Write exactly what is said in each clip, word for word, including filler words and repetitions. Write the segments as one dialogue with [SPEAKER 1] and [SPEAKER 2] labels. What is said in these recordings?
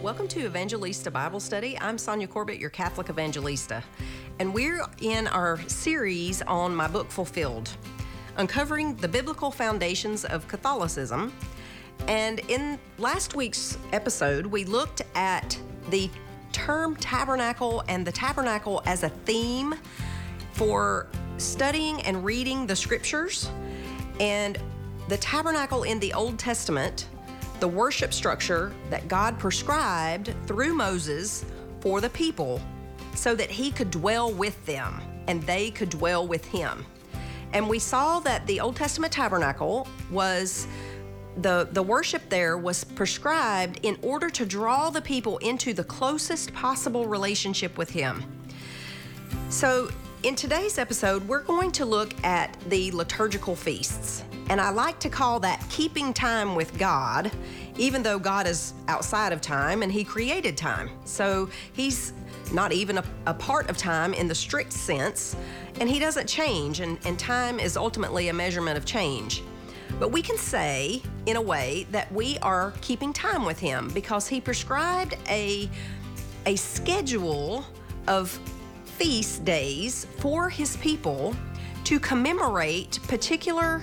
[SPEAKER 1] Welcome to Evangelista Bible Study. I'm Sonia Corbett, your Catholic Evangelista, and we're in our series on my book, Fulfilled, uncovering the biblical foundations of Catholicism. And in last week's episode, we looked at the term tabernacle and the tabernacle as a theme for studying and reading the scriptures. And the tabernacle in the Old Testament, the worship structure that God prescribed through Moses for the people so that he could dwell with them and they could dwell with him. And we saw that the Old Testament tabernacle was, the, the worship there was prescribed in order to draw the people into the closest possible relationship with him. So in today's episode, we're going to look at the liturgical feasts. And I like to call that keeping time with God, even though God is outside of time and he created time. So he's not even a, a part of time in the strict sense, and he doesn't change, and, and time is ultimately a measurement of change. But we can say, in a way, that we are keeping time with him because he prescribed a, a schedule of feast days for his people to commemorate particular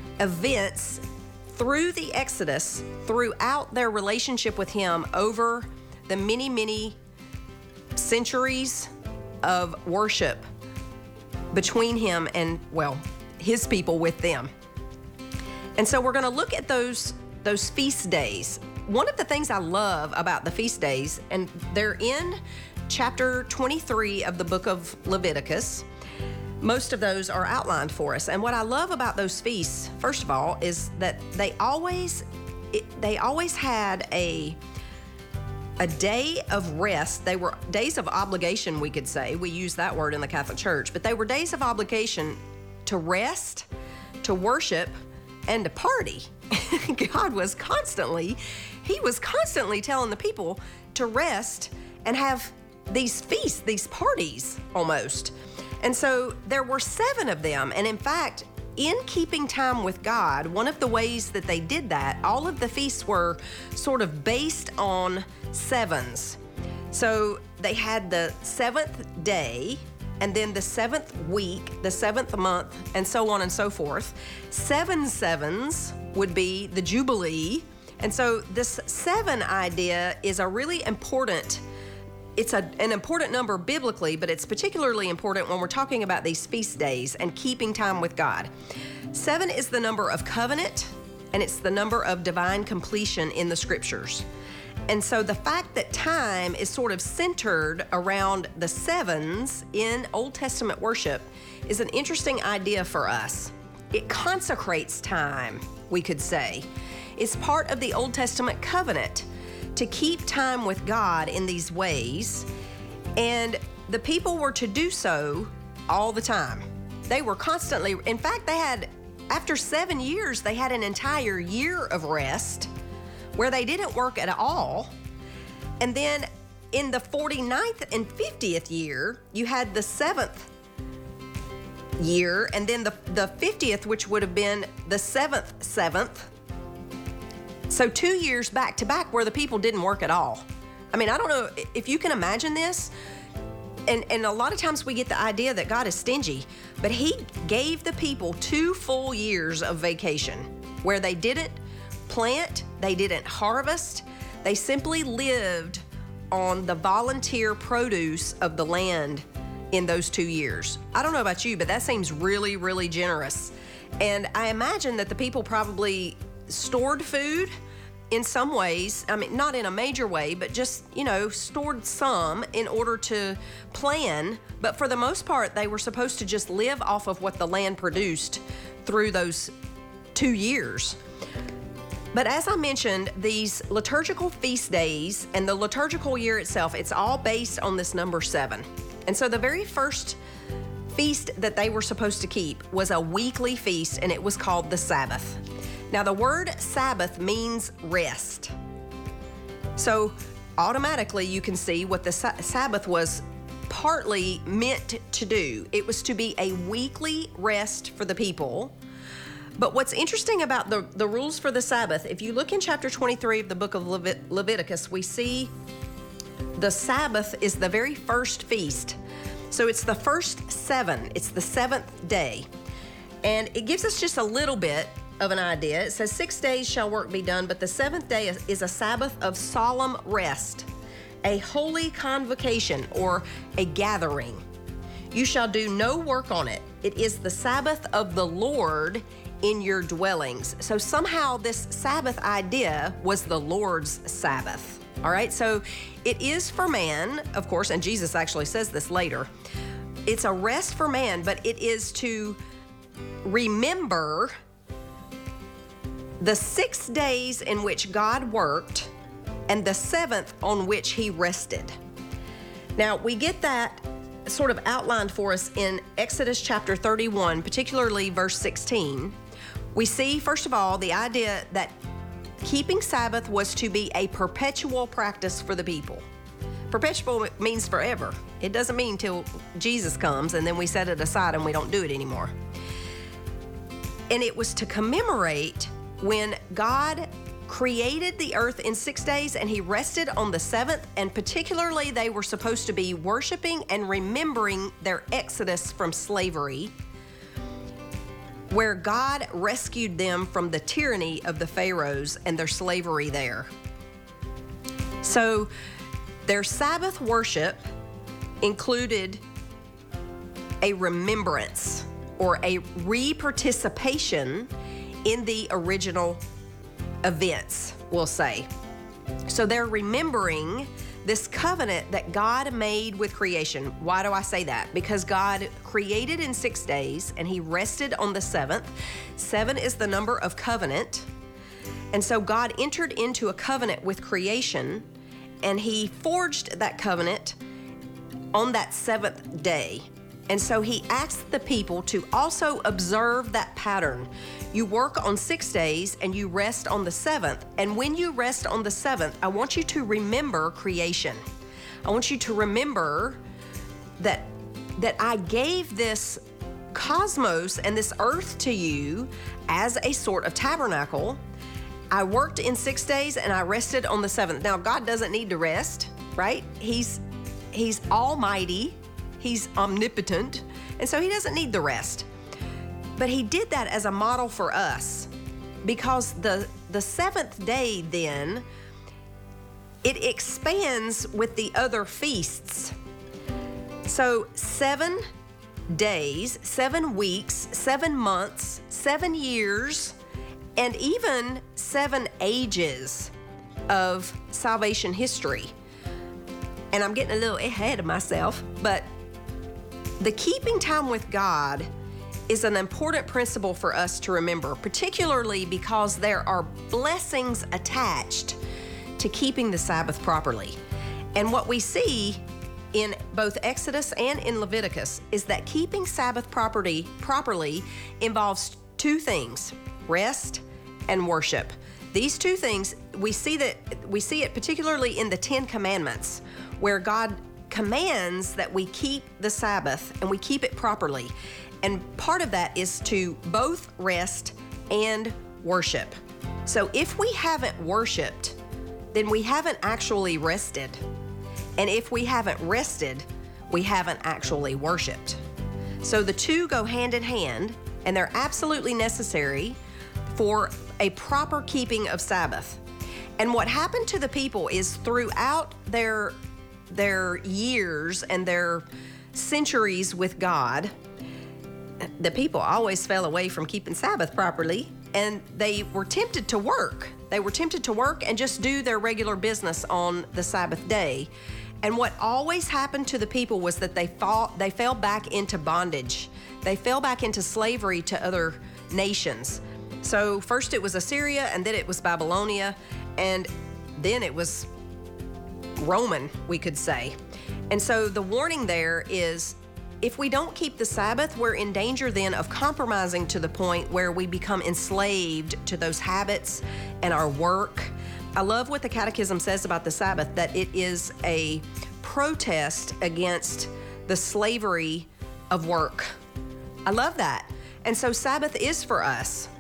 [SPEAKER 1] events through the Exodus, throughout their relationship with him over the many, many centuries of worship between him and, well, his people with them. And so we're going to look at those, those feast days. One of the things I love about the feast days, and they're in chapter twenty-three of the book of Leviticus. Most of those are outlined for us. And what I love about those feasts, first of all, is that they always it, they always had a a day of rest. They were days of obligation, we could say. We use that word in the Catholic Church, but they were days of obligation to rest, to worship, and to party. God was constantly, he was constantly telling the people to rest and have these feasts, these parties almost. And so there were seven of them. And in fact, in keeping time with God, one of the ways that they did that, all of the feasts were sort of based on sevens. So they had the seventh day, and then the seventh week, the seventh month, and so on and so forth. Seven sevens would be the Jubilee. And so this seven idea is a really important It's a, an important number biblically, but it's particularly important when we're talking about these feast days and keeping time with God. Seven is the number of covenant, and it's the number of divine completion in the scriptures. And so the fact that time is sort of centered around the sevens in Old Testament worship is an interesting idea for us. It consecrates time, we could say. It's part of the Old Testament covenant to keep time with God in these ways, and the people were to do so all the time. They were constantly, in fact, they had, after seven years, they had an entire year of rest where they didn't work at all. And then in the forty-ninth and fiftieth year, you had the seventh year, and then the, the fiftieth, which would have been the seventh seventh. So two years back to back where the people didn't work at all. I mean, I don't know if you can imagine this. And, and a lot of times we get the idea that God is stingy, but he gave the people two full years of vacation where they didn't plant, they didn't harvest, they simply lived on the volunteer produce of the land in those two years. I don't know about you, but that seems really, really generous. And I imagine that the people probably stored food in some ways. I mean, not in a major way, but just, you know, stored some in order to plan. But for the most part, they were supposed to just live off of what the land produced through those two years. But as I mentioned, these liturgical feast days and the liturgical year itself, it's all based on this number seven. And so the very first feast that they were supposed to keep was a weekly feast, and it was called the Sabbath. Now, the word Sabbath means rest. So automatically you can see what the sa- Sabbath was partly meant to do. It was to be a weekly rest for the people But what's interesting about the, the rules for the Sabbath, if you look in chapter twenty-three of the book of Levit- Leviticus, we see the Sabbath is the very first feast. So it's the first seven. It's the seventh day. And it gives us just a little bit of an idea. It says, six days shall work be done, but the seventh day is, is a Sabbath of solemn rest, a holy convocation or a gathering. You shall do no work on it. It is the Sabbath of the Lord in your dwellings. So somehow this Sabbath idea was the Lord's Sabbath. All right, so it is for man, of course, and Jesus actually says this later. It's a rest for man, but it is to remember the six days in which God worked and the seventh on which he rested. Now, we get that sort of outlined for us in Exodus chapter thirty-one, particularly verse sixteen. We see, first of all, the idea that keeping Sabbath was to be a perpetual practice for the people. Perpetual means forever. It doesn't mean till Jesus comes and then we set it aside and we don't do it anymore. And it was to commemorate when God created the earth in six days and he rested on the seventh, and particularly they were supposed to be worshiping and remembering their exodus from slavery, where God rescued them from the tyranny of the Pharaohs and their slavery there. So their Sabbath worship included a remembrance or a re-participation in the original events, we'll say. So they're remembering this covenant that God made with creation. Why do I say that? Because God created in six days and he rested on the seventh. Seven is the number of covenant. And so God entered into a covenant with creation and he forged that covenant on that seventh day. And so he asked the people to also observe that pattern. You work on six days and you rest on the seventh. And when you rest on the seventh, I want you to remember creation. I want you to remember that, that I gave this cosmos and this earth to you as a sort of tabernacle. I worked in six days and I rested on the seventh. Now, God doesn't need to rest, right? He's, he's almighty. He's omnipotent, and so he doesn't need the rest. But he did that as a model for us, because the, the seventh day then, it expands with the other feasts. So seven days, seven weeks, seven months, seven years, and even seven ages of salvation history. And I'm getting a little ahead of myself, but the keeping time with God is an important principle for us to remember, particularly because there are blessings attached to keeping the Sabbath properly. And what we see in both Exodus and in Leviticus is that keeping Sabbath property properly involves two things: rest and worship. These two things, we see that we see it particularly in the Ten Commandments, where God commands that we keep the Sabbath and we keep it properly. And part of that is to both rest and worship. So if we haven't worshiped, then we haven't actually rested. And if we haven't rested, we haven't actually worshiped. So the two go hand in hand, and they're absolutely necessary for a proper keeping of Sabbath. And what happened to the people is throughout their their years and their centuries with God, the people always fell away from keeping Sabbath properly, and they were tempted to work. They were tempted to work and just do their regular business on the Sabbath day. And what always happened to the people was that they fall, they fell back into bondage. They fell back into slavery to other nations. So first it was Assyria, and then it was Babylonia, and then it was Roman, we could say. And so the warning there is, if we don't keep the Sabbath, we're in danger then of compromising to the point where we become enslaved to those habits and our work. I love what the Catechism says about the Sabbath, that it is a protest against the slavery of work. I love that. And so Sabbath is for us.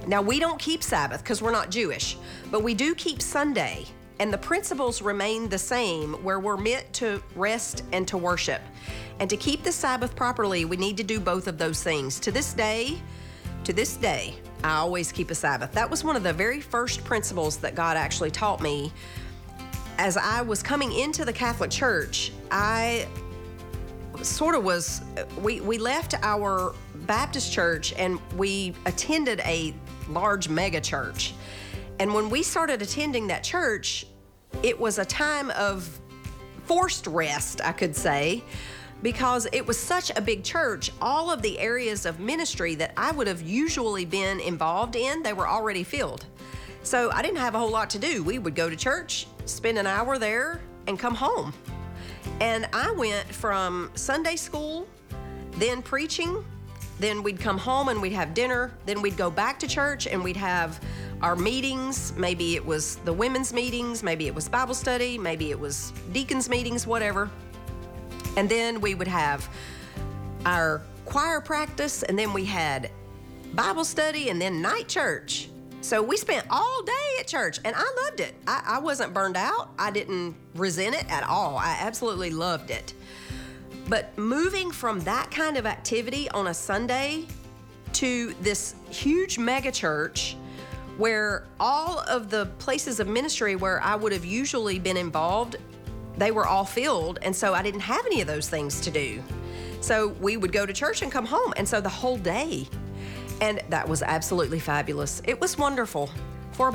[SPEAKER 1] Now, we don't keep Sabbath because we're not Jewish, but we do keep Sunday. And the principles remain the same, where we're meant to rest and to worship. And to keep the Sabbath properly, we need to do both of those things. To this day, to this day, I always keep a Sabbath. That was one of the very first principles that God actually taught me. As I was coming into the Catholic Church, I sort of was, we, we left our Baptist church and we attended a large mega church. And when we started attending that church, it was a time of forced rest, I could say, because it was such a big church. All of the areas of ministry that I would have usually been involved in, they were already filled. So I didn't have a whole lot to do. We would go to church, spend an hour there, and come home. And I went from Sunday school, then preaching, then we'd come home and we'd have dinner, then we'd go back to church and we'd have our meetings. Maybe it was the women's meetings, maybe it was Bible study, maybe it was deacons meetings, whatever. And then we would have our choir practice, and then we had Bible study, and then night church. So we spent all day at church, and I loved it. I, I wasn't burned out. I didn't resent it at all. I absolutely loved it. But moving from that kind of activity on a Sunday to this huge mega church, where all of the places of ministry where I would have usually been involved, they were all filled, and so I didn't have any of those things to do. So we would go to church and come home, and so the whole day. And that was absolutely fabulous. It was wonderful.